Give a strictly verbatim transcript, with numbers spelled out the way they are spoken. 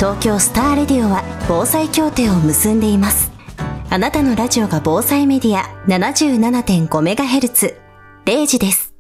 東京スターレディオは防災協定を結んでいます。あなたのラジオが防災メディア ななじゅうななてんごメガヘルツ れいじです。